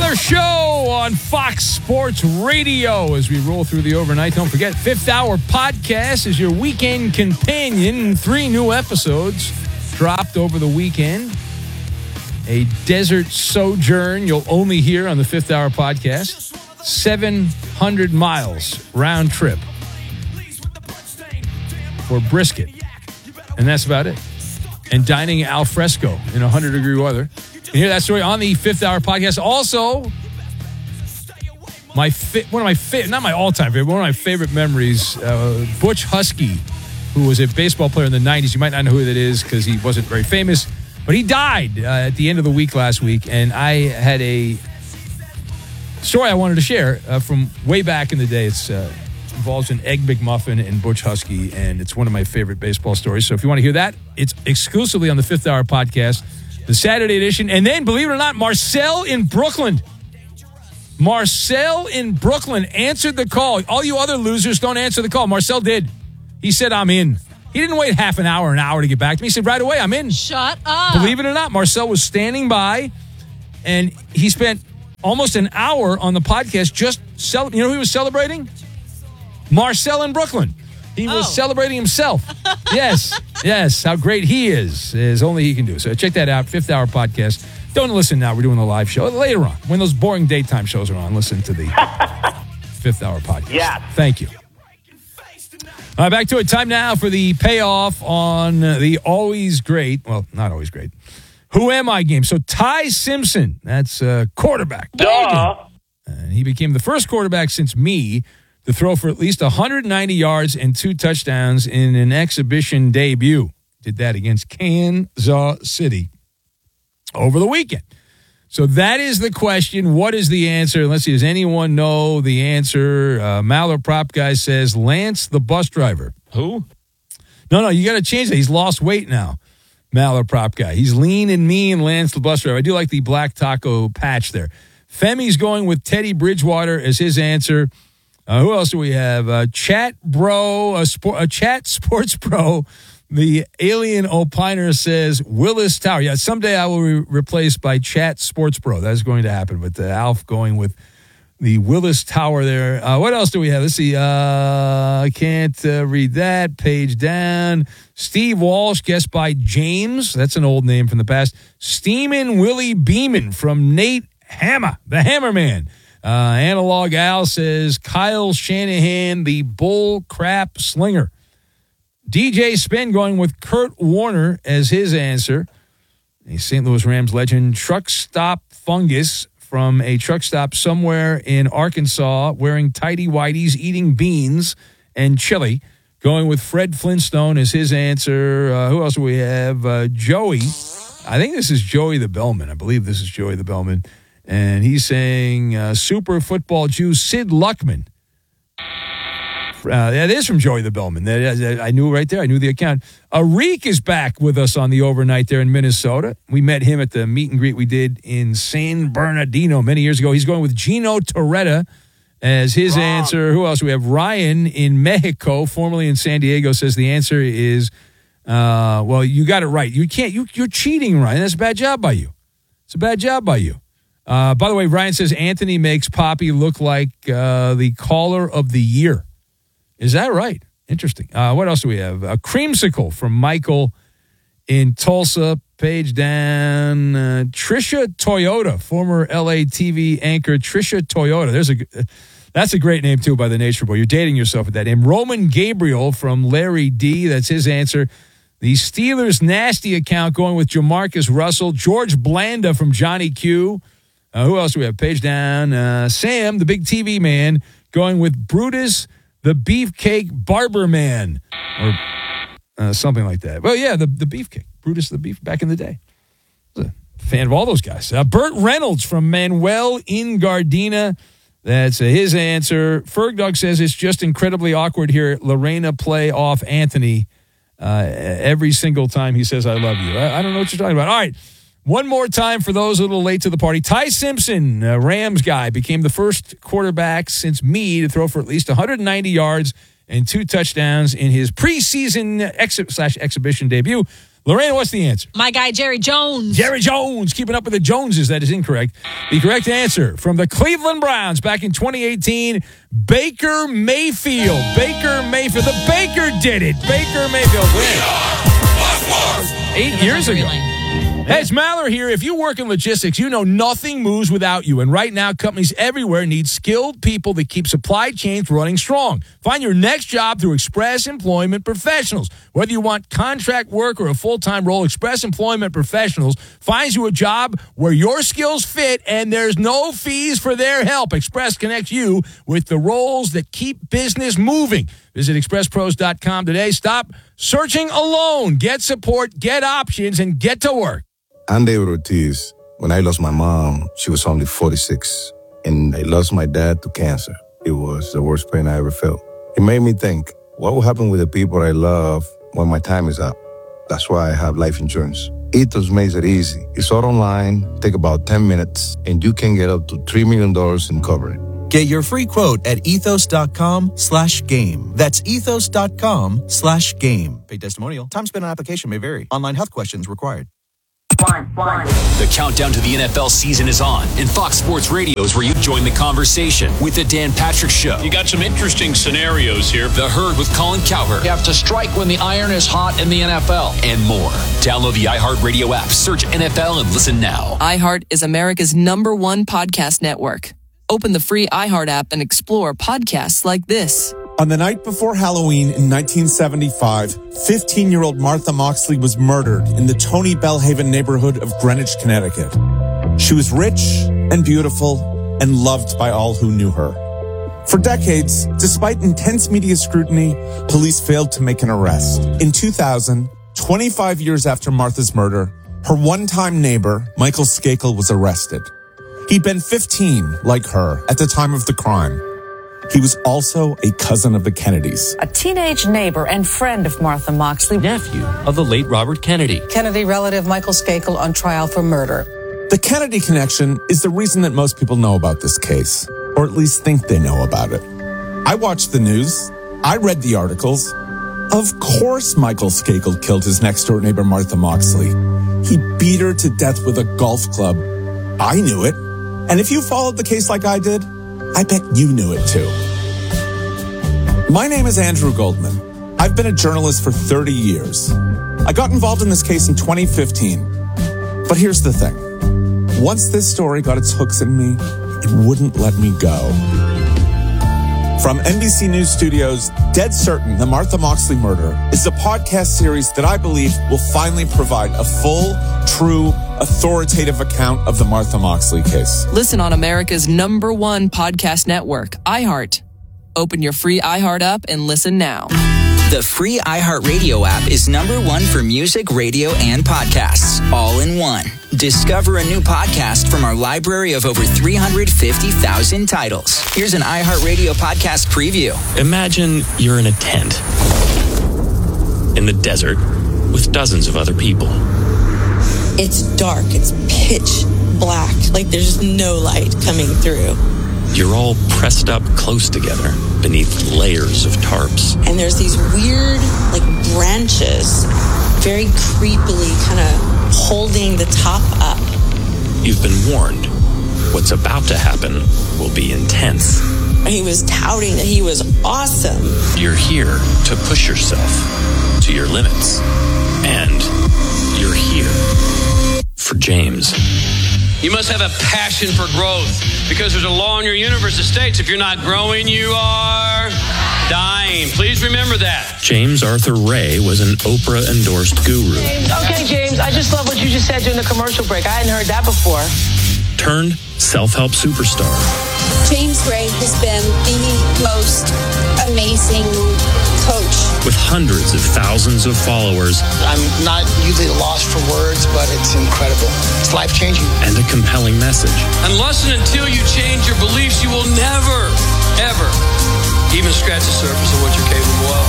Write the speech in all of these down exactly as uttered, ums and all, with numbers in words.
Another show on Fox Sports Radio as we roll through the overnight. Don't forget, Fifth Hour Podcast is your weekend companion. Three new episodes dropped over the weekend. A desert sojourn you'll only hear on the Fifth Hour Podcast. seven hundred miles round trip for brisket. And that's about it. And dining al fresco in one hundred degree weather. You can hear that story on the Fifth Hour Podcast. Also, my fi- one of my favorite, not my all-time favorite, one of my favorite memories, uh, Butch Husky, who was a baseball player in the nineties. You might not know who that is because he wasn't very famous, but he died uh, at the end of the week last week, and I had a story I wanted to share uh, from way back in the day. It's uh, involves an Egg McMuffin and Butch Husky, and it's one of my favorite baseball stories. So if you want to hear that, it's exclusively on the Fifth Hour Podcast, the Saturday edition. And then, believe it or not, Marcel in Brooklyn. Marcel in Brooklyn answered the call. All you other losers don't answer the call. Marcel did. He said, I'm in. He didn't wait half an hour, an hour to get back to me. He said, right away, I'm in. Shut up. Believe it or not, Marcel was standing by, and he spent almost an hour on the podcast just, cel- you know who he was celebrating? Marcel in Brooklyn. He was oh. celebrating himself. Yes, yes, how great he is, is only he can do. So check that out, Fifth Hour Podcast. Don't listen now. We're doing the live show. Later on, when those boring daytime shows are on, listen to the Fifth Hour Podcast. Yeah. Thank you. All right, back to it. Time now for the payoff on the always great, well, not always great, Who Am I game. So Ty Simpson, that's a quarterback. Duh. And he became the first quarterback since me to throw for at least one hundred ninety yards and two touchdowns in an exhibition debut. Did that against Kansas City over the weekend. So that is the question. What is the answer? Let's see. Does anyone know the answer? Uh, Maller Prop Guy says Lance the bus driver. Who? No, no, you got to change that. He's lost weight now. Maller Prop Guy. He's lean and mean, Lance the bus driver. I do like the black taco patch there. Femi's going with Teddy Bridgewater as his answer. Uh, who else do we have? Uh, Chat Bro, a, sport, a Chat Sports Pro. The alien opiner says Willis Tower. Yeah, someday I will be replaced by Chat Sports Pro. That's going to happen. But uh, Alf going with the Willis Tower there. Uh, what else do we have? Let's see. Uh, I can't uh, read that. Page down. Steve Walsh, guessed by James. That's an old name from the past. Steamin' Willie Beeman from Nate Hammer, the Hammerman. Uh, Analog Al says Kyle Shanahan, the bull crap slinger. D J Spin going with Kurt Warner as his answer. A Saint Louis Rams legend. Truck stop fungus from a truck stop somewhere in Arkansas wearing tighty whities, eating beans and chili. Going with Fred Flintstone as his answer. Uh, who else do we have? Uh, Joey. I think this is Joey the Bellman. I believe this is Joey the Bellman. And he's saying uh, Super Football Jew Sid Luckman. Uh, that is from Joey the Bellman. That, I knew right there. I knew the account. Arik is back with us on the overnight there in Minnesota. We met him at the meet and greet we did in San Bernardino many years ago. He's going with Gino Torretta as his Wrong. answer. Who else? We have Ryan in Mexico, formerly in San Diego, says the answer is, uh, well, you got it right. You can't. You, you're cheating, Ryan. That's a bad job by you. It's a bad job by you. Uh, by the way, Ryan says Anthony makes Poppy look like uh, the caller of the year. Is that right? Interesting. Uh, what else do we have? A creamsicle from Michael in Tulsa. Page down. Uh, Trisha Toyota, former L A T V anchor Trisha Toyota. There's a that's a great name too by the Nature Boy. You're dating yourself with that name. Roman Gabriel from Larry D. That's his answer. The Steelers nasty account going with Jamarcus Russell. George Blanda from Johnny Q. Uh, who else do we have? Page down. Uh, Sam, the big T V man, going with Brutus, the Beefcake Barber Man, or uh, something like that. Well, yeah, the, the Beefcake. Brutus the Beef back in the day. I was a fan of all those guys. Uh, Burt Reynolds from Manuel in Gardena. That's uh, his answer. Fergdog says it's just incredibly awkward here. Lorena play off Anthony uh, every single time he says, I love you. I, I don't know what you're talking about. All right. One more time for those a little late to the party. Ty Simpson, a Rams guy, became the first quarterback since me to throw for at least one hundred ninety yards and two touchdowns in his preseason ex- slash exhibition debut. Lorena, what's the answer? My guy, Jerry Jones. Jerry Jones, keeping up with the Joneses. That is incorrect. The correct answer from the Cleveland Browns back in twenty eighteen, Baker Mayfield. Baker Mayfield. The Baker did it. Baker Mayfield. Eight years ago. Hey, it's Maller here. If you work in logistics, you know nothing moves without you. And right now, companies everywhere need skilled people that keep supply chains running strong. Find your next job through Express Employment Professionals. Whether you want contract work or a full-time role, Express Employment Professionals finds you a job where your skills fit and there's no fees for their help. Express connects you with the roles that keep business moving. Visit express pros dot com today. Stop searching alone. Get support, get options, and get to work. I'm David Ortiz. When I lost my mom, she was only forty-six, and I lost my dad to cancer. It was the worst pain I ever felt. It made me think, what will happen with the people I love when my time is up? That's why I have life insurance. Ethos makes it easy. It's all online, take about ten minutes, and you can get up to three million dollars in coverage. Get your free quote at ethos.com slash game. That's ethos.com slash game. Paid testimonial. Time spent on application may vary. Online health questions required. One, one. The countdown to the N F L season is on, and Fox Sports Radio is where you join the conversation with the Dan Patrick Show. You got some interesting scenarios here. The Herd with Colin Cowherd. You have to strike when the iron is hot in the N F L. And more. Download the iHeartRadio app, search N F L, and listen now. iHeart is America's number one podcast network. Open the free iHeart app and explore podcasts like this. On the night before Halloween in nineteen seventy-five, fifteen-year-old Martha Moxley was murdered in the Tony Bellhaven neighborhood of Greenwich, Connecticut. She was rich and beautiful and loved by all who knew her. For decades, despite intense media scrutiny, police failed to make an arrest. In two thousand, twenty-five years after Martha's murder, her one-time neighbor, Michael Skakel, was arrested. He'd been fifteen, like her, at the time of the crime. He was also a cousin of the Kennedys. A teenage neighbor and friend of Martha Moxley. Nephew of the late Robert Kennedy. Kennedy relative Michael Skakel on trial for murder. The Kennedy connection is the reason that most people know about this case, or at least think they know about it. I watched the news. I read the articles. Of course Michael Skakel killed his next-door neighbor Martha Moxley. He beat her to death with a golf club. I knew it. And if you followed the case like I did, I bet you knew it too. My name is Andrew Goldman. I've been a journalist for thirty years. I got involved in this case in twenty fifteen. But here's the thing. Once this story got its hooks in me, it wouldn't let me go. From N B C News Studios, Dead Certain, The Martha Moxley Murder is a podcast series that I believe will finally provide a full, true, authoritative account of the Martha Moxley case. Listen on America's number one podcast network, iHeart. Open your free iHeart app and listen now. The free iHeartRadio app is number one for music, radio, and podcasts, all in one. Discover a new podcast from our library of over three hundred fifty thousand titles. Here's an iHeartRadio podcast preview. Imagine you're in a tent in the desert with dozens of other people. It's dark. It's pitch black. Like there's no light coming through. You're all pressed up close together beneath layers of tarps. And there's these weird, like, branches, very creepily kind of holding the top up. You've been warned. What's about to happen will be intense. He was touting that he was awesome. You're here to push yourself to your limits. And you're here for James. You must have a passion for growth because there's a law in your universe that states if you're not growing, you are dying. Please remember that. James Arthur Ray was an Oprah-endorsed guru. Okay, James, I just love what you just said during the commercial break. I hadn't heard that before. Turned self-help superstar. James Ray has been the most amazing coach. With hundreds of thousands of followers. I'm not usually lost for words, but it's incredible. It's life-changing. And a compelling message. Unless and until you change your beliefs, you will never, ever even scratch the surface of what you're capable of.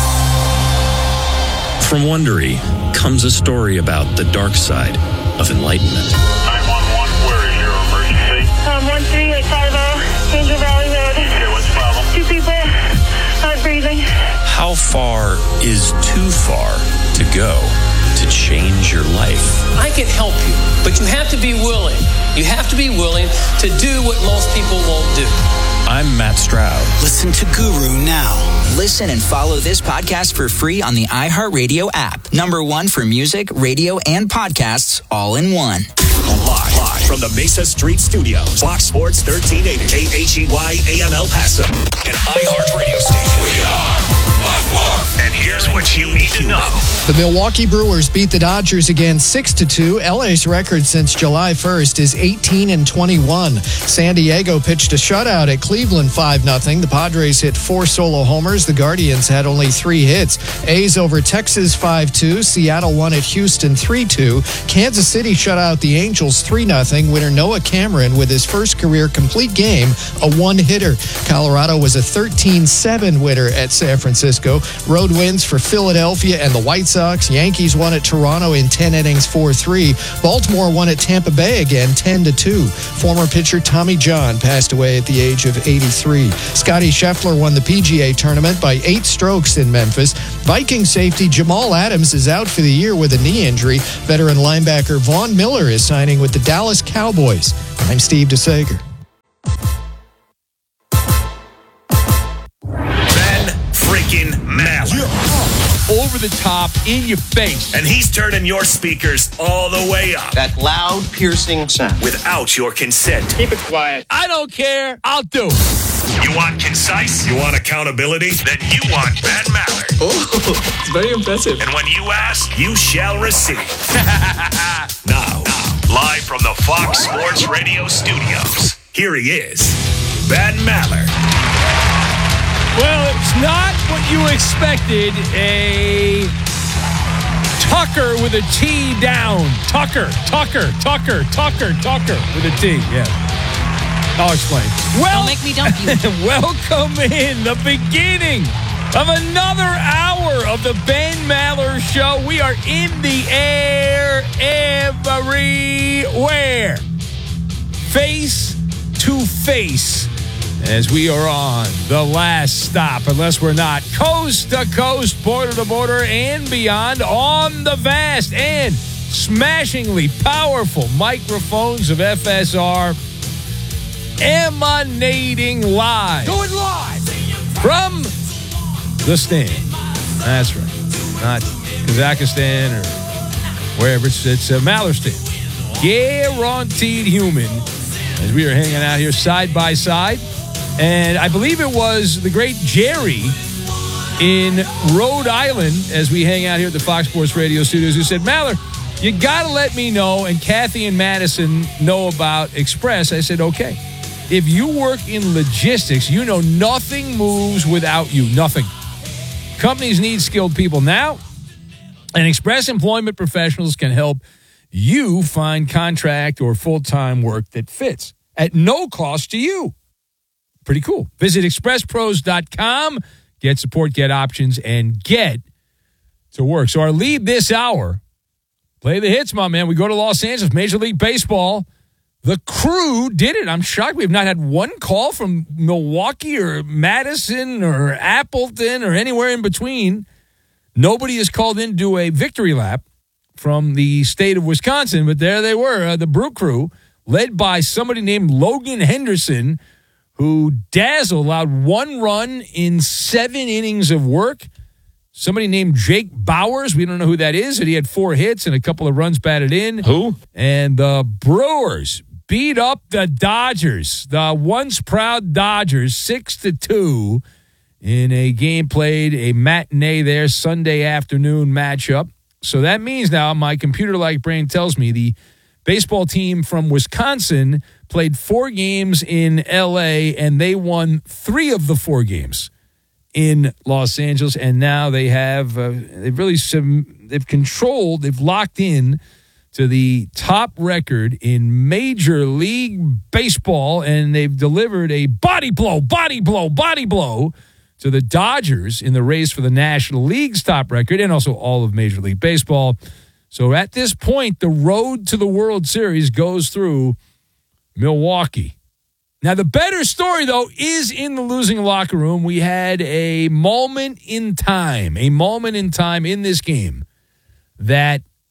From Wondery comes a story about the dark side of enlightenment. nine one one, where is your emergency? Um, one three eight five zero, Angel Valley Road. Okay, what's the problem? Two people, not breathing. How far is too far to go to to change your life. I can help you, but you have to be willing. You have to be willing to do what most people won't do. I'm Matt Stroud. Listen to Guru now. Listen and follow this podcast for free on the iHeartRadio app. Number one for music, radio, and podcasts all in one. Live, live from the Mesa Street Studios. Fox Sports thirteen eighty, K H E Y A M El Paso, an iHeartRadio station. We are and here's what you need to know. The Milwaukee Brewers beat the Dodgers again six to two. L A's record since July first is eighteen and twenty-one. San Diego pitched a shutout at Cleveland five nothing. The Padres hit four solo homers. The Guardians had only three hits. A's over Texas five two. Seattle won at Houston three two. Kansas City shut out the Angels three nothing. Winner Noah Cameron with his first career complete game, a one-hitter. Colorado was a thirteen seven winner at San Francisco. Road wins for Philadelphia and the White Sox. Yankees won at Toronto in ten innings four three. Baltimore won at Tampa Bay again ten to two. Former pitcher Tommy John passed away at the age of eighty-three. Scotty Scheffler won the P G A tournament by eight strokes in Memphis. Viking safety Jamal Adams is out for the year with a knee injury. Veteran linebacker Vaughn Miller is signing with the Dallas Cowboys. I'm Steve DeSager. Freaking Maller. Over the top, in your face. And he's turning your speakers all the way up. That loud, piercing sound. Without your consent. Keep it quiet. I don't care. I'll do it. You want concise? You want accountability? Then you want Ben Maller. Oh, it's very impressive. And when you ask, you shall receive. now, now, live from the Fox Sports Radio studios, here he is, Ben Maller. Well, it's not what you expected. A Tucker with a T down. Tucker, Tucker, Tucker, Tucker, Tucker with a T. Yeah. I'll explain. Well, don't make me dump you. Welcome in the beginning of another hour of the Ben Maller Show. We are in the air everywhere. Face to face. As we are on the last stop, unless we're not, coast to coast, border to border, and beyond, on the vast and smashingly powerful microphones of F S R, emanating live. Do it live! From the stand. That's right. Not Kazakhstan or wherever. It's, it's a Maller stand. Guaranteed human. As we are hanging out here side by side. And I believe it was the great Jerry in Rhode Island, as we hang out here at the Fox Sports Radio studios, who said, Maller, you got to let me know, and Kathy and Madison know about Express. I said, okay. If you work in logistics, you know nothing moves without you. Nothing. Companies need skilled people now, and Express Employment Professionals can help you find contract or full-time work that fits at no cost to you. Pretty cool. Visit express pros dot com, get support, get options, and get to work. So our lead this hour, play the hits, my man. We go to Los Angeles, Major League Baseball. The Crew did it. I'm shocked we have not had one call from Milwaukee or Madison or Appleton or anywhere in between. Nobody has called in to do a victory lap from the state of Wisconsin, but there they were, uh, the Brew Crew, led by somebody named Logan Henderson, who dazzled, allowed one run in seven innings of work. Somebody named Jake Bowers, we don't know who that is, and he had four hits and a couple of runs batted in. Who? And the Brewers beat up the Dodgers, the once proud Dodgers, six to two in a game played, a matinee there, Sunday afternoon matchup. So that means now my computer-like brain tells me the baseball team from Wisconsin played four games in L A, and they won three of the four games in Los Angeles. And now they have, uh, they've really, some, they've controlled, they've locked in to the top record in Major League Baseball, and they've delivered a body blow, body blow, body blow to the Dodgers in the race for the National League's top record and also all of Major League Baseball. So at this point, the road to the World Series goes through Milwaukee. Now, the better story, though, is in the losing locker room. We had a moment in time, a moment in time in this game that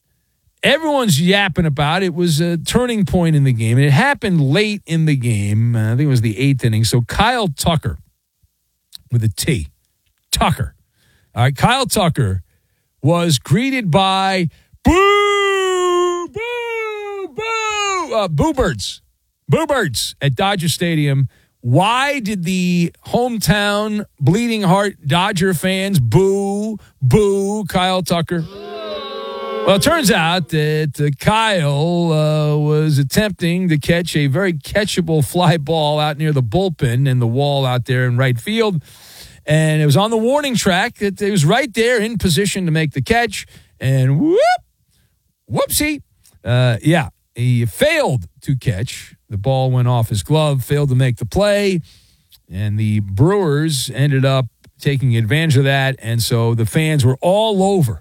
everyone's yapping about it. It was a turning point in the game, and it happened late in the game. Uh, I think it was the eighth inning. So Kyle Tucker, with a T, Tucker. All right, Kyle Tucker was greeted by boo, boo, boo, uh, boo birds, boo birds at Dodger Stadium. Why did the hometown bleeding heart Dodger fans boo, boo Kyle Tucker? Well, it turns out that uh, Kyle uh, was attempting to catch a very catchable fly ball out near the bullpen and the wall out there in right field. And it was on the warning track. It, it was right there in position to make the catch. And whoop, whoopsie. Uh, yeah, he failed to catch. The ball went off his glove, failed to make the play. And the Brewers ended up taking advantage of that. And so the fans were all over.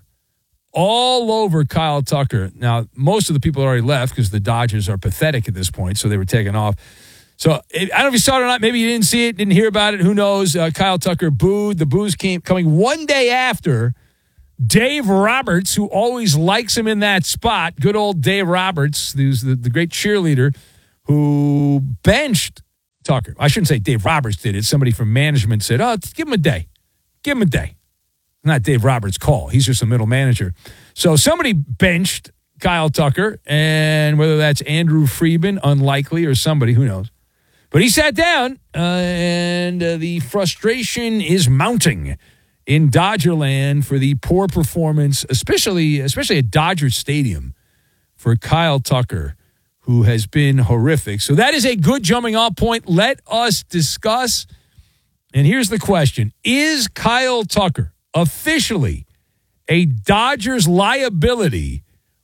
All over Kyle Tucker. Now, most of the people already left because the Dodgers are pathetic at this point, so they were taken off. So, I don't know if you saw it or not. Maybe you didn't see it, didn't hear about it. Who knows? Uh, Kyle Tucker booed. The boos came coming one day after Dave Roberts, who always likes him in that spot, good old Dave Roberts, who's the, the great cheerleader, who benched Tucker. I shouldn't say Dave Roberts did it. Somebody from management said, oh, give him a day. Give him a day. Not Dave Roberts' call. He's just a middle manager. So somebody benched Kyle Tucker, and whether that's Andrew Friedman, unlikely, or somebody, who knows. But he sat down, uh, and uh, the frustration is mounting in Dodgerland for the poor performance, especially especially at Dodger Stadium, for Kyle Tucker, who has been horrific. So that is a good jumping off point. Let us discuss. And here's the question. Is Kyle Tucker officially a Dodgers liability,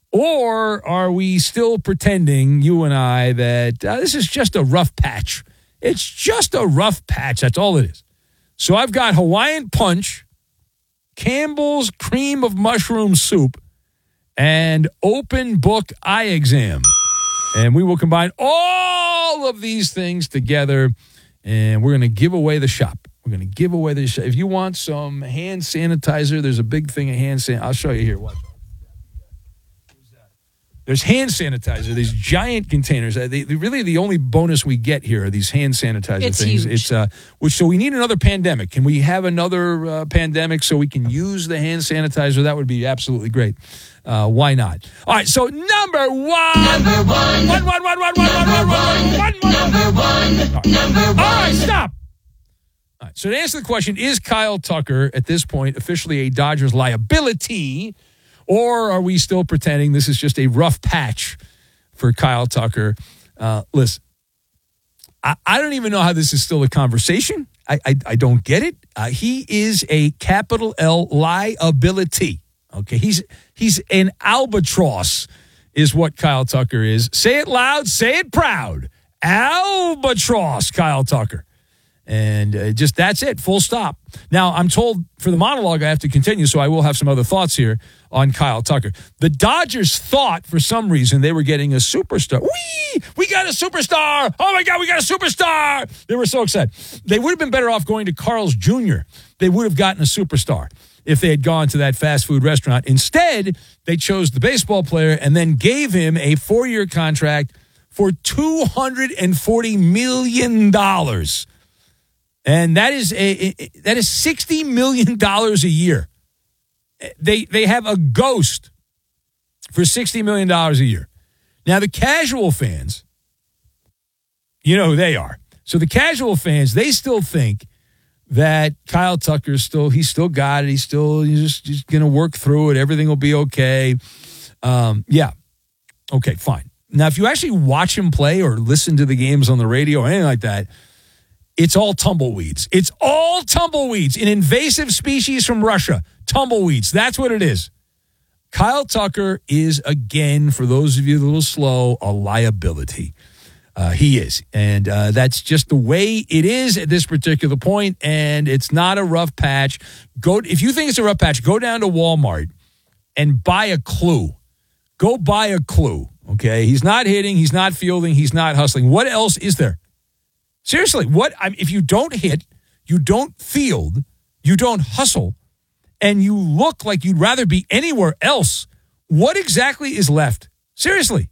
or are we still pretending, you and I, that uh, this is just a rough patch? It's just a rough patch. That's all it is. So I've got Hawaiian Punch, Campbell's Cream of Mushroom Soup, and Open Book Eye Exam. And we will combine all of these things together, and we're going to give away the shop. We're going to give away the shop. If you want some hand sanitizer, there's a big thing of hand sanitizer. I'll show you here. Watch. There's hand sanitizer, these giant containers. They, they really the only bonus we get here are these hand sanitizer it's things. Huge. It's uh, which so we need another pandemic. Can we have another uh, pandemic so we can use the hand sanitizer? That would be absolutely great. Uh, why not? All right, so number one. Number one. One, one, one, one, one, one, one, one, one, one. Number one. Number one. All right, stop. All right, so to answer the question, is Kyle Tucker at this point officially a Dodgers liability, or are we still pretending this is just a rough patch for Kyle Tucker? Uh, listen, I, I don't even know how this is still a conversation. I, I, I don't get it. Uh, he is a capital L liability. Okay, he's he's an albatross is what Kyle Tucker is. Say it loud, say it proud. Albatross, Kyle Tucker. And uh, just that's it, full stop. Now, I'm told for the monologue I have to continue, so I will have some other thoughts here on Kyle Tucker. The Dodgers thought for some reason they were getting a superstar. Whee! We got a superstar! Oh, my God, we got a superstar! They were so excited. They would have been better off going to Carl's Junior They would have gotten a superstar if they had gone to that fast food restaurant. Instead, they chose the baseball player and then gave him a four-year contract for two hundred forty million dollars. And that is a, a that is sixty million dollars a year. They they have a ghost for sixty million dollars a year. Now, the casual fans, you know who they are. So the casual fans, they still think that Kyle Tucker's still, he's still got it. He's still, he's just, just going to work through it. Everything will be okay. Um, yeah. Okay, fine. Now, if you actually watch him play or listen to the games on the radio or anything like that, it's all tumbleweeds. It's all tumbleweeds. An invasive species from Russia. Tumbleweeds. That's what it is. Kyle Tucker is, again, for those of you a little slow, a liability. Uh, he is. And uh, that's just the way it is at this particular point, and it's not a rough patch. Go if you think it's a rough patch, go down to Walmart and buy a clue. Go buy a clue, okay? He's not hitting. He's not fielding. He's not hustling. What else is there? Seriously, what I mean, if you don't hit, you don't field, you don't hustle, and you look like you'd rather be anywhere else, what exactly is left? Seriously.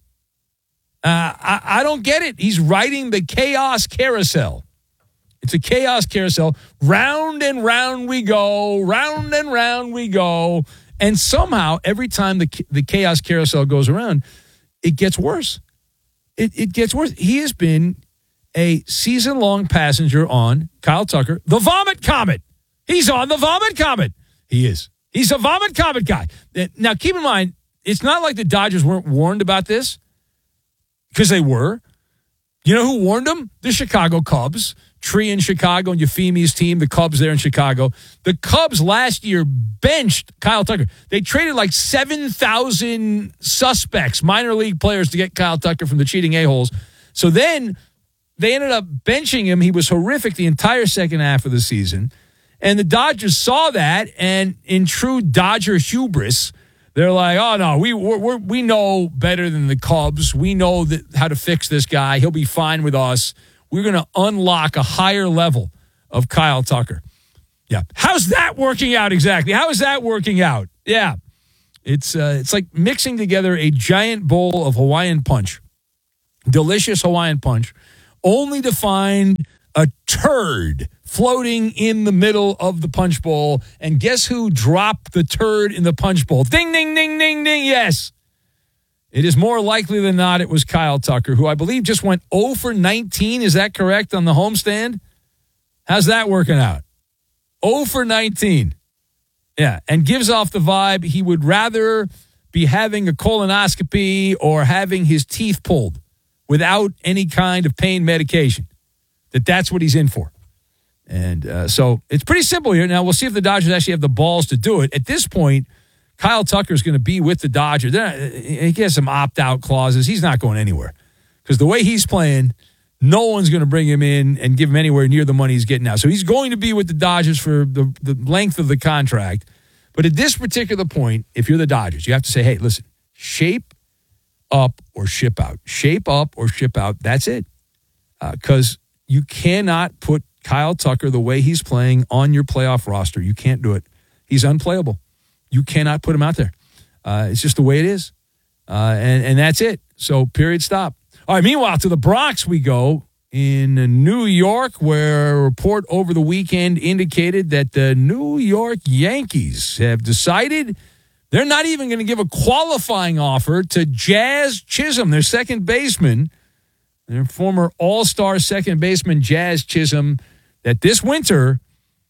Uh, I, I don't get it. He's riding the chaos carousel. It's a chaos carousel. Round and round we go. Round and round we go. And somehow, every time the the chaos carousel goes around, it gets worse. It, it gets worse. He has been a season-long passenger on Kyle Tucker, the Vomit Comet. He's on the Vomit Comet. He is. He's a Vomit Comet guy. Now, keep in mind, it's not like the Dodgers weren't warned about this, because they were. You know who warned them? The Chicago Cubs. Tree in Chicago and Euphemi's team, the Cubs there in Chicago. The Cubs last year benched Kyle Tucker. They traded like seven thousand suspects, minor league players, to get Kyle Tucker from the cheating a-holes. So then they ended up benching him. He was horrific the entire second half of the season. And the Dodgers saw that, and in true Dodger hubris, they're like, oh, no, we we're, we know better than the Cubs. We know that how to fix this guy. He'll be fine with us. We're going to unlock a higher level of Kyle Tucker. Yeah. How's that working out exactly? How is that working out? Yeah. It's uh, it's like mixing together a giant bowl of Hawaiian punch, delicious Hawaiian punch, only to find a turd floating in the middle of the punch bowl. And guess who dropped the turd in the punch bowl? Ding, ding, ding, ding, ding. Yes. It is more likely than not it was Kyle Tucker, who I believe just went oh for nineteen. Is that correct on the homestand? How's that working out? oh for nineteen. Yeah, and gives off the vibe he would rather be having a colonoscopy or having his teeth pulled without any kind of pain medication. That that's what he's in for. And uh, so it's pretty simple here. Now, we'll see if the Dodgers actually have the balls to do it. At this point, Kyle Tucker is going to be with the Dodgers. Not, he has some opt-out clauses. He's not going anywhere. Because the way he's playing, no one's going to bring him in and give him anywhere near the money he's getting now. So he's going to be with the Dodgers for the, the length of the contract. But at this particular point, if you're the Dodgers, you have to say, hey, listen, shape up or ship out. Shape up or ship out. That's it. Because uh, you cannot put Kyle Tucker the way he's playing on your playoff roster. You can't do it. He's unplayable. You cannot put him out there. Uh, it's just the way it is. Uh, and, and that's it. So, period, stop. All right, meanwhile, to the Bronx we go in New York, where a report over the weekend indicated that the New York Yankees have decided they're not even going to give a qualifying offer to Jazz Chisholm, their second baseman, their former all-star second baseman, Jazz Chisholm, that this winter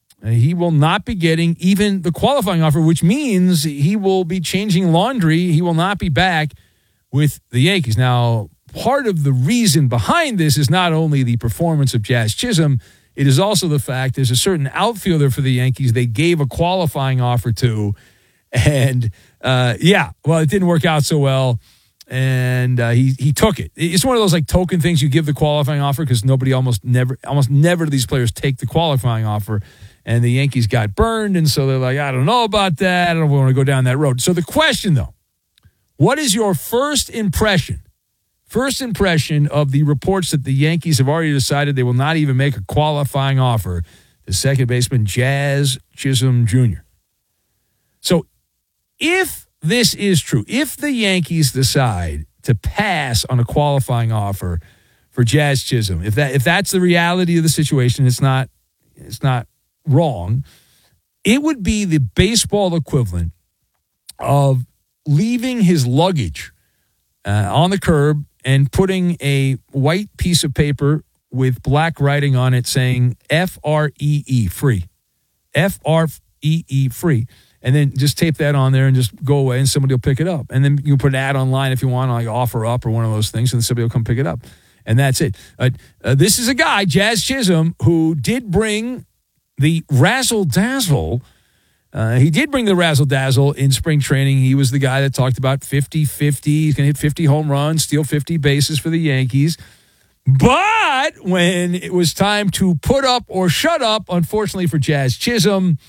he will not be getting even the qualifying offer, which means he will be changing laundry. He will not be back with the Yankees. Now, part of the reason behind this is not only the performance of Jazz Chisholm, it is also the fact there's a certain outfielder for the Yankees they gave a qualifying offer to. And, uh, yeah, well, it didn't work out so well. And uh, he he took it. It's one of those like token things you give the qualifying offer because nobody almost never, almost never do these players take the qualifying offer. And the Yankees got burned, and so they're like, I don't know about that. I don't want to go down that road. So the question, though, what is your first impression, first impression of the reports that the Yankees have already decided they will not even make a qualifying offer to second baseman Jazz Chisholm Junior? So if this is true, if the Yankees decide to pass on a qualifying offer for Jazz Chisholm, if that if that's the reality of the situation, it's not it's not wrong, it would be the baseball equivalent of leaving his luggage uh, on the curb and putting a white piece of paper with black writing on it saying F R E E, free. F R E E, free. And then just tape that on there and just go away and somebody will pick it up. And then you can put an ad online if you want, like Offer Up or one of those things, and then somebody will come pick it up. And that's it. Uh, uh, this is a guy, Jazz Chisholm, who did bring the razzle-dazzle. Uh, he did bring the razzle-dazzle in spring training. He was the guy that talked about fifty-fifty. He's going to hit fifty home runs, steal fifty bases for the Yankees. But when it was time to put up or shut up, unfortunately for Jazz Chisholm,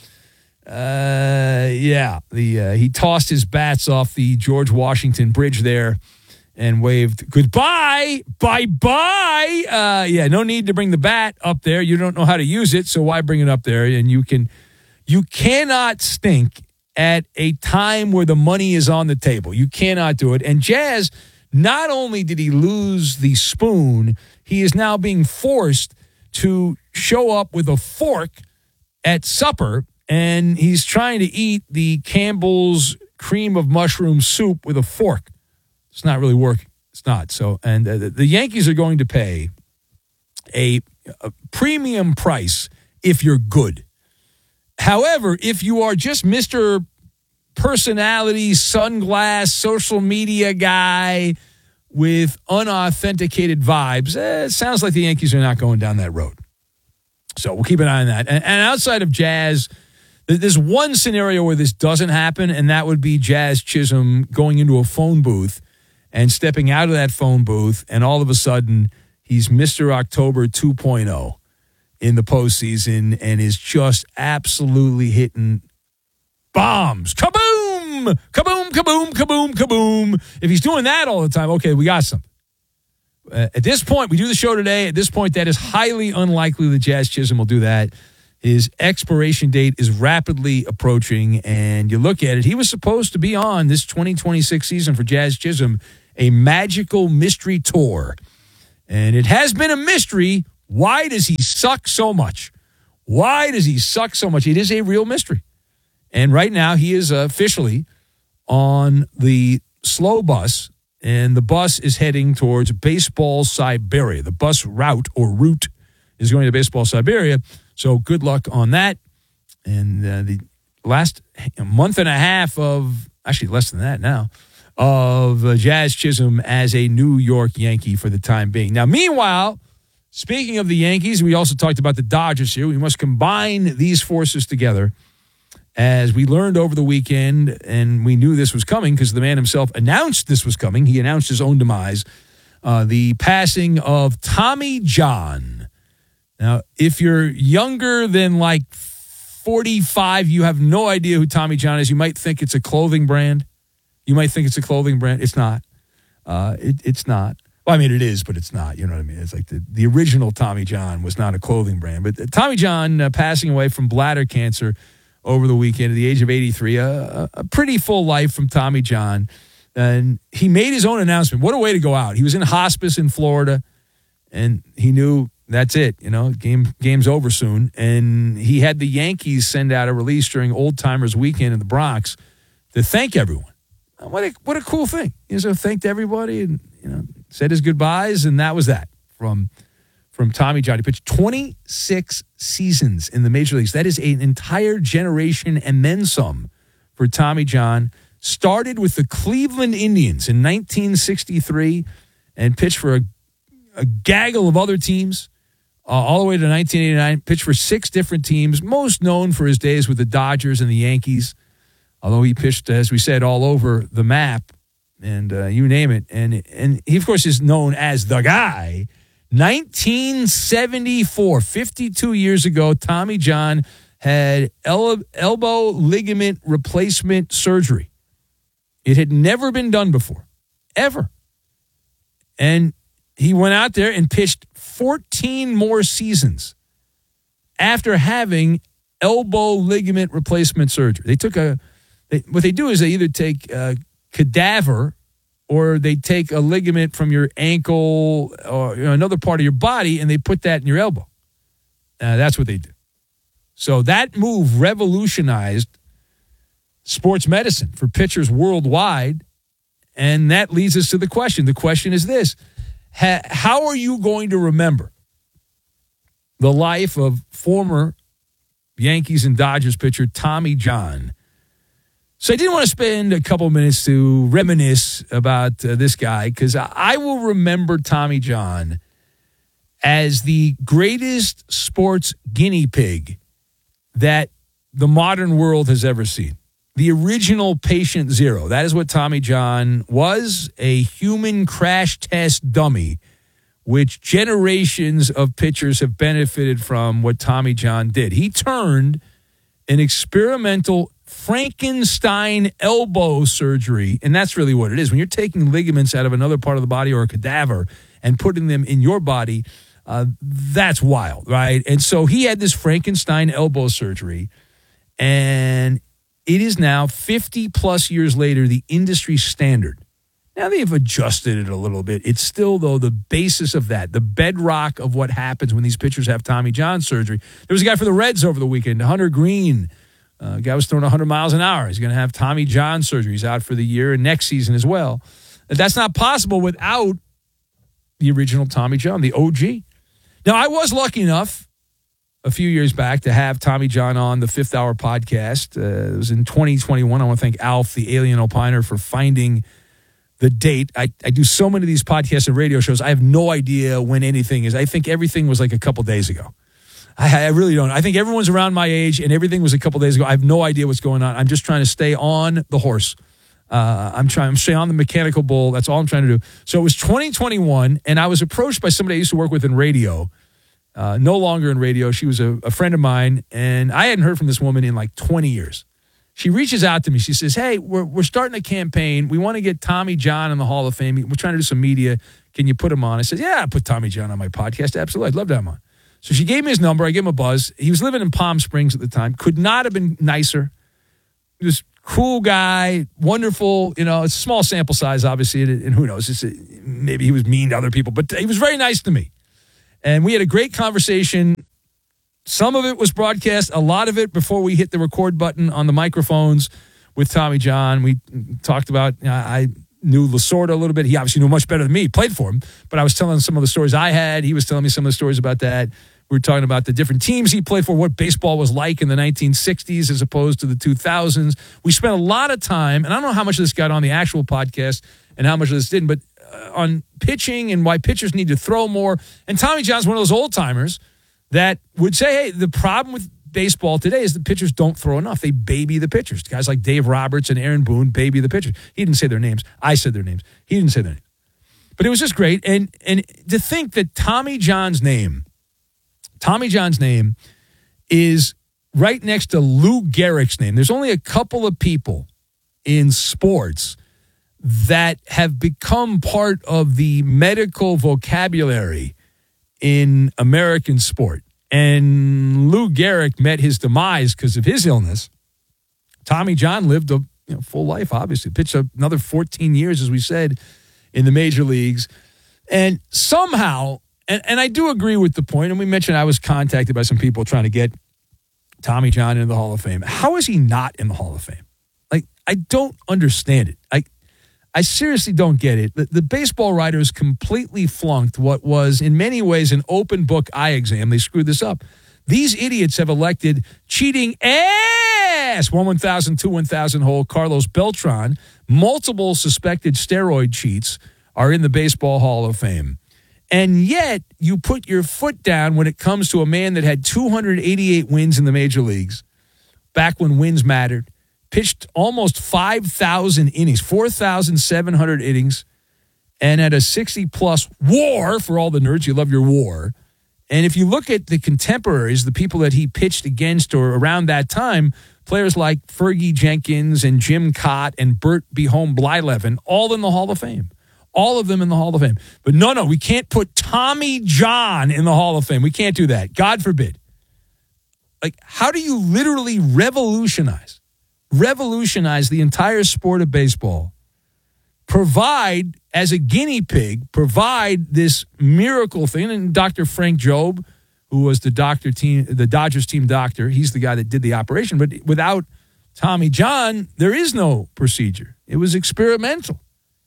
uh, yeah, the uh, he tossed his bats off the George Washington Bridge there and waved goodbye, bye-bye. Uh, yeah, no need to bring the bat up there. You don't know how to use it, so why bring it up there? And you can, you cannot stink at a time where the money is on the table. You cannot do it. And Jazz, not only did he lose the spoon, he is now being forced to show up with a fork at supper, and he's trying to eat the Campbell's cream of mushroom soup with a fork. It's not really working. It's not. So, and uh, the Yankees are going to pay a, a premium price if you're good. However, if you are just Mister Personality, sunglass, social media guy with unauthenticated vibes, eh, it sounds like the Yankees are not going down that road. So we'll keep an eye on that. And, and outside of Jazz, there's one scenario where this doesn't happen, and that would be Jazz Chisholm going into a phone booth and stepping out of that phone booth, and all of a sudden he's Mister October two point oh in the postseason and is just absolutely hitting bombs. Kaboom! Kaboom, kaboom, kaboom, kaboom. If he's doing that all the time, okay, we got something. Uh, at this point, we do the show today. At this point, that is highly unlikely that Jazz Chisholm will do that. His expiration date is rapidly approaching, and you look at it, he was supposed to be on this twenty twenty-six season for Jazz Chisholm, a magical mystery tour. And it has been a mystery. Why does he suck so much? Why does he suck so much? It is a real mystery. And right now, he is officially on the slow bus, and the bus is heading towards Baseball Siberia. The bus route or route is going to Baseball Siberia. So good luck on that. And uh, the last month and a half of, actually less than that now, of uh, Jazz Chisholm as a New York Yankee for the time being. Now, meanwhile, speaking of the Yankees, we also talked about the Dodgers here. We must combine these forces together. As we learned over the weekend, and we knew this was coming because the man himself announced this was coming. He announced his own demise. Uh, the passing of Tommy John. Now, if you're younger than like forty-five, you have no idea who Tommy John is. You might think it's a clothing brand. You might think it's a clothing brand. It's not. Uh, it, it's not. Well, I mean, it is, but it's not. You know what I mean? It's like the, the original Tommy John was not a clothing brand. But Tommy John uh, passing away from bladder cancer over the weekend at the age of eighty-three, a, a pretty full life from Tommy John. And he made his own announcement. What a way to go out. He was in hospice in Florida, and he knew that's it. You know, game game's over soon. And he had the Yankees send out a release during Old Timers Weekend in the Bronx to thank everyone. What a, what a cool thing. You know, thanked everybody and, you know, said his goodbyes, and that was that from From Tommy John. He pitched twenty-six seasons in the major leagues. That is an entire generation and then some for Tommy John. Started with the Cleveland Indians in nineteen sixty-three and pitched for a, a gaggle of other teams uh, all the way to nineteen eighty-nine. Pitched for six different teams, most known for his days with the Dodgers and the Yankees, although he pitched, as we said, all over the map and uh, you name it. And, and he, of course, is known as the guy. nineteen seventy-four, fifty-two years ago, Tommy John had el- elbow ligament replacement surgery. It had never been done before, ever. And he went out there and pitched fourteen more seasons after having elbow ligament replacement surgery. They took a, they, what they do is they either take a cadaver or they take a ligament from your ankle or you know, another part of your body, and they put that in your elbow. Uh, that's what they do. So that move revolutionized sports medicine for pitchers worldwide, and that leads us to the question. The question is this. Ha- how are you going to remember the life of former Yankees and Dodgers pitcher Tommy John? So I did want to spend a couple minutes to reminisce about uh, this guy because I, I will remember Tommy John as the greatest sports guinea pig that the modern world has ever seen. The original patient zero. That is what Tommy John was, a human crash test dummy, which generations of pitchers have benefited from what Tommy John did. He turned an experimental Frankenstein elbow surgery, and that's really what it is. When you're taking ligaments out of another part of the body or a cadaver and putting them in your body, uh, that's wild, right? And so he had this Frankenstein elbow surgery, and it is now fifty plus years later the industry standard. Now they've adjusted it a little bit. It's still, though, the basis of that, the bedrock of what happens when these pitchers have Tommy John surgery. There was a guy for the Reds over the weekend, Hunter Green. Uh, a guy was throwing one hundred miles an hour. He's going to have Tommy John surgery. He's out for the year and next season as well. That's not possible without the original Tommy John, the O G. Now, I was lucky enough a few years back to have Tommy John on the Fifth Hour podcast. Uh, it was in twenty twenty-one. I want to thank Alf, the alien opiner, for finding the date. I, I do so many of these podcasts and radio shows. I have no idea when anything is. I think everything was like a couple days ago. I, I really don't. I think everyone's around my age, and everything was a couple days ago. I have no idea what's going on. I'm just trying to stay on the horse. Uh, I'm trying to stay on the mechanical bull. That's all I'm trying to do. So it was twenty twenty-one, and I was approached by somebody I used to work with in radio. Uh, no longer in radio. She was a, a friend of mine, and I hadn't heard from this woman in like twenty years. She reaches out to me. She says, hey, we're we're starting a campaign. We want to get Tommy John in the Hall of Fame. We're trying to do some media. Can you put him on? I said, yeah, I'll put Tommy John on my podcast. Absolutely. I'd love to have him on. So she gave me his number. I gave him a buzz. He was living in Palm Springs at the time. Could not have been nicer. He was a cool guy, wonderful. You know, it's a small sample size, obviously, and who knows? It's a, maybe he was mean to other people, but he was very nice to me. And we had a great conversation. Some of it was broadcast, a lot of it before we hit the record button on the microphones with Tommy John. We talked about, you know, I knew Lasorda a little bit. He obviously knew much better than me. He played for him. But I was telling some of the stories I had. He was telling me some of the stories about that. We were talking about the different teams he played for, what baseball was like in the nineteen sixties as opposed to the two thousands. We spent a lot of time, and I don't know how much of this got on the actual podcast and how much of this didn't, but uh, on pitching and why pitchers need to throw more. And Tommy John's one of those old-timers that would say, hey, the problem with baseball today is the pitchers don't throw enough. They baby the pitchers. Guys like Dave Roberts and Aaron Boone baby the pitchers. He didn't say their names. I said their names. He didn't say their names. But it was just great. And and to think that Tommy John's name, Tommy John's name is right next to Lou Gehrig's name. There's only a couple of people in sports that have become part of the medical vocabulary in American sport. And Lou Gehrig met his demise because of his illness. Tommy John lived a you know, full life, obviously. Pitched another fourteen years, as we said, in the major leagues. And somehow, and, and I do agree with the point, and we mentioned I was contacted by some people trying to get Tommy John into the Hall of Fame. How is he not in the Hall of Fame? Like, I don't understand it. I I seriously don't get it. The, the baseball writers completely flunked what was, in many ways, an open book eye exam. They screwed this up. These idiots have elected cheating ass, one one thousand, two one thousand hole Carlos Beltran. Multiple suspected steroid cheats are in the Baseball Hall of Fame. And yet, you put your foot down when it comes to a man that had two hundred eighty-eight wins in the major leagues, back when wins mattered. Pitched almost five thousand innings, four thousand seven hundred innings, and had a sixty-plus WAR for all the nerds. You love your WAR. And if you look at the contemporaries, the people that he pitched against or around that time, players like Fergie Jenkins and Jim Cott and Bert Behome Blyleven, all in the Hall of Fame. All of them in the Hall of Fame. But no, no, we can't put Tommy John in the Hall of Fame. We can't do that. God forbid. Like, how do you literally revolutionize? revolutionize the entire sport of baseball, provide, as a guinea pig, provide this miracle thing. And Doctor Frank Jobe, who was the doctor team, the Dodgers team doctor, he's the guy that did the operation. But without Tommy John, there is no procedure. It was experimental.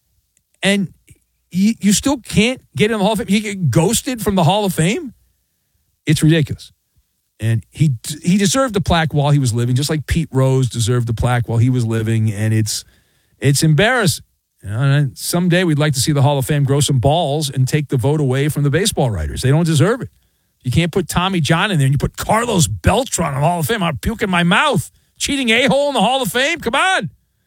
And you, you still can't get in the Hall of Fame. You get ghosted from the Hall of Fame. It's ridiculous. And he he deserved a plaque while he was living, just like Pete Rose deserved a plaque while he was living. And it's it's embarrassing. You know, and someday we'd like to see the Hall of Fame grow some balls and take the vote away from the baseball writers. They don't deserve it. You can't put Tommy John in there and you put Carlos Beltran in the Hall of Fame. I'll puke in my mouth. Cheating a-hole in the Hall of Fame? Come on.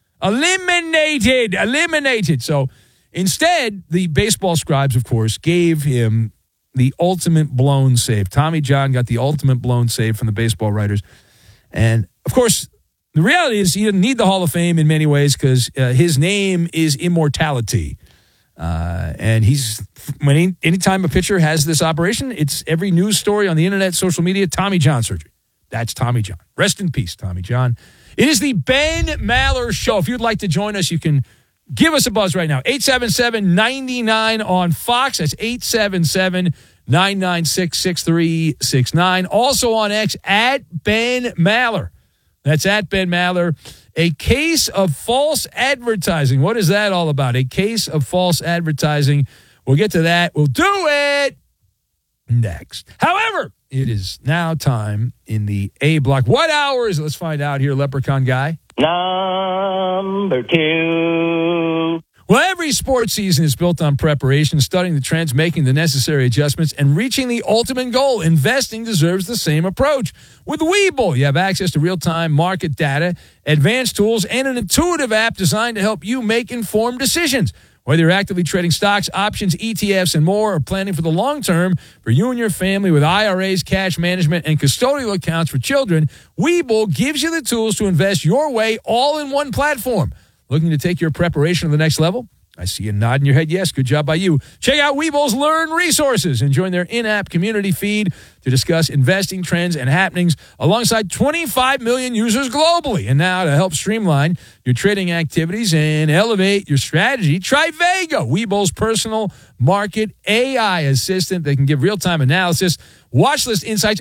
Eliminated. Eliminated. So instead, the baseball scribes, of course, gave him the ultimate blown save. Tommy John got the ultimate blown save from the baseball writers. And, of course, the reality is he didn't need the Hall of Fame in many ways because uh, his name is immortality. Uh, and he's, when any, anytime a pitcher has this operation, it's every news story on the internet, social media, Tommy John surgery. That's Tommy John. Rest in peace, Tommy John. It is the Ben Maller Show. If you'd like to join us, you can give us a buzz right now. eight seven seven, nine nine on Fox. That's eight seven seven, nine nine six, six three six nine. Also on X, at Ben Maller. That's at Ben Maller. A case of false advertising. What is that all about? A case of false advertising. We'll get to that. We'll do it next. However, it is now time in the A block. What hour is it? Let's find out here, Leprechaun Guy. Number two. Well, every sports season is built on preparation, studying the trends, making the necessary adjustments, and reaching the ultimate goal. Investing deserves the same approach. With Webull, you have access to real-time market data, advanced tools, and an intuitive app designed to help you make informed decisions. Whether you're actively trading stocks, options, E T Fs, and more, or planning for the long term for you and your family with I R As, cash management, and custodial accounts for children, Webull gives you the tools to invest your way all in one platform. Looking to take your preparation to the next level? I see you nodding your head yes. Good job by you. Check out Webull's Learn Resources and join their in-app community feed to discuss investing trends and happenings alongside twenty-five million users globally. And now to help streamline your trading activities and elevate your strategy, try Vega, Webull's personal market A I assistant that can give real-time analysis, watch list insights,